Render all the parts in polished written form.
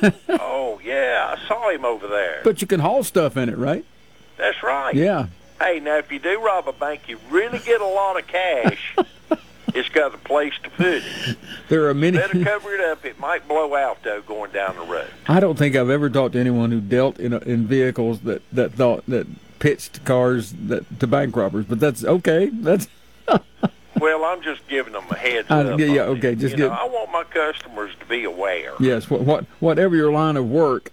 Oh, yeah, I saw him over there. But you can haul stuff in it, right? That's right. Yeah. Hey, now, if you do rob a bank, you really get a lot of cash. It's got a place to put it. There are many. Better cover it up. It might blow out, though, going down the road. I don't think I've ever talked to anyone who dealt in vehicles that thought that pitched cars to bank robbers. But that's okay. That's Well, I'm just giving them a heads up. yeah, okay. Just give. I want my customers to be aware. Yes. Whatever your line of work.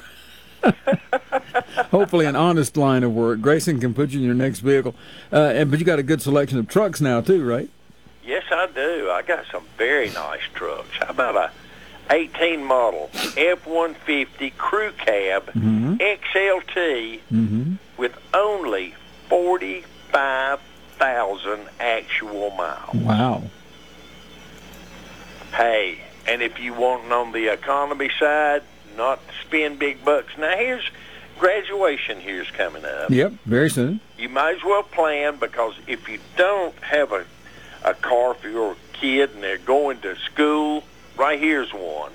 Hopefully an honest line of work. Grayson can put you in your next vehicle. But you got a good selection of trucks now, too, right? Yes, I do. I got some very nice trucks. How about a 18 model F-150 crew cab XLT with only 45,000 actual miles. Wow. Hey, and if you want on the economy side, not to spend big bucks. Now, graduation here's coming up. Yep, very soon. You might as well plan, because if you don't have a car for your kid and they're going to school, right here's one.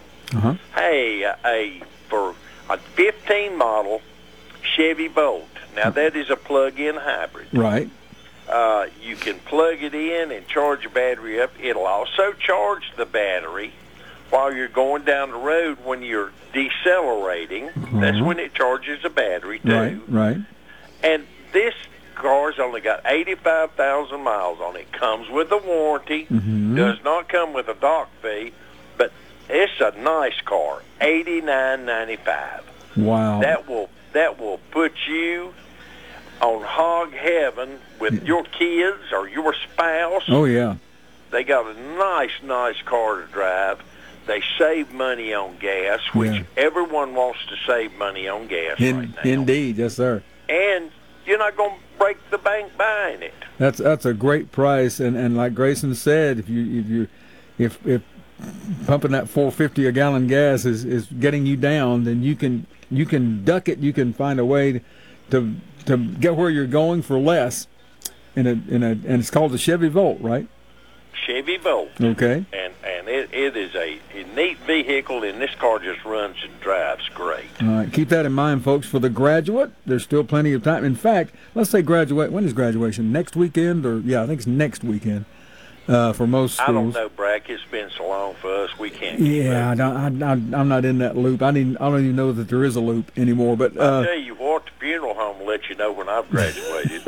Hey, for a 15 model Chevy Volt. Now, that is a plug-in hybrid. Right. You can plug it in and charge your battery up. It'll also charge the battery while you're going down the road when you're decelerating. That's when it charges the battery, too. Right. And this car's only got 85,000 miles on it. Comes with a warranty. Does not come with a dock fee, but it's a nice car. $89.95. Wow. That will put you on hog heaven with your kids or your spouse. Oh, yeah. They got a nice car to drive. They save money on gas, which everyone wants to save money on gas right now. Indeed, yes, sir. And you're not going to break the bank buying it. That's a great price, and like Grayson said, if pumping that $4.50 a gallon gas is getting you down, then you can duck it. You can find a way to get where you're going for less. And it's called the Chevy Volt, right? Chevy Volt. Okay. And it is a neat vehicle, and this car just runs and drives great. All right, keep that in mind, folks. For the graduate, there's still plenty of time. In fact, let's say graduate. When is graduation? Next weekend, or I think it's next weekend. For most schools. I don't know, Brack. It's been so long for us, we can't. I'm not in that loop. I don't even know that there is a loop anymore. But I'll tell you what, the funeral home will let you know when I've graduated.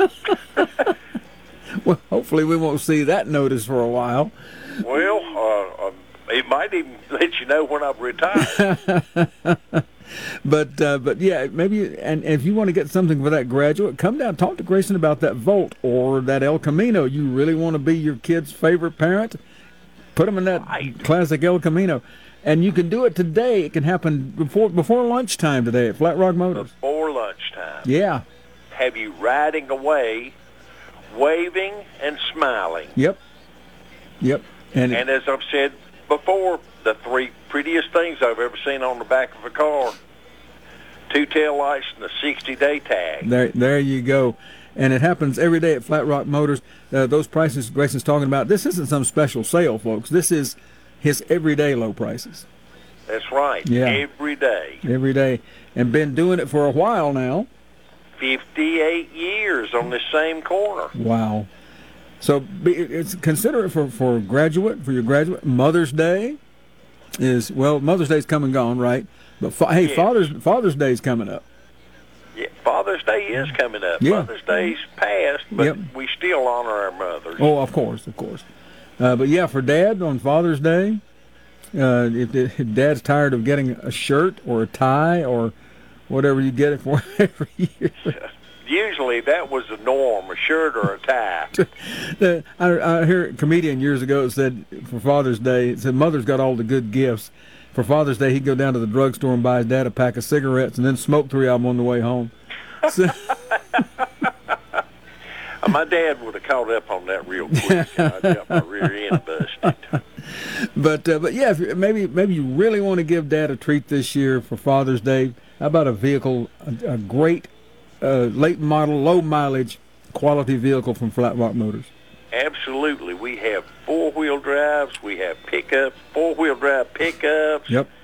Well, hopefully we won't see that notice for a while. Well, it might even let you know when I've retired. But yeah, maybe, and if you want to get something for that graduate, come down, talk to Grayson about that Volt or that El Camino. You really want to be your kid's favorite parent? Put them in that classic El Camino. And you can do it today. It can happen before lunchtime today at Flat Rock Motors. Before lunchtime. Yeah. Have you riding away, waving and smiling. Yep. And as I've said before, the three prettiest things I've ever seen on the back of a car: 2 tail lights and a 60-day tag. There you go. And it happens every day at Flat Rock Motors. Those prices Grayson's talking about, this isn't some special sale, folks. This is his everyday low prices. That's right. Yeah. Every day. Every day. And been doing it for a while now. 58 years on this same corner. Wow. So consider it for your graduate. Mother's Day is, Mother's Day's come and gone, right? But yes. Father's Day's coming up. Yeah, Father's Day is coming up. Yeah. Mother's Day's passed, but we still honor our mothers. Oh, of course. But yeah, for Dad on Father's Day, if Dad's tired of getting a shirt or a tie or whatever you get it for every year. Usually that was the norm, a shirt or a tie. I heard a comedian years ago said for Father's Day, it said Mother's got all the good gifts. For Father's Day, he'd go down to the drugstore and buy his dad a pack of cigarettes and then smoke 3 of them on the way home. So, my dad would have caught up on that real quick. I got my rear end busted. But yeah, maybe you really want to give Dad a treat this year for Father's Day. How about a vehicle, a great late model, low mileage, quality vehicle from Flat Rock Motors? Absolutely. We have 4-wheel drives. We have pickups, 4-wheel drive pickups. Yep.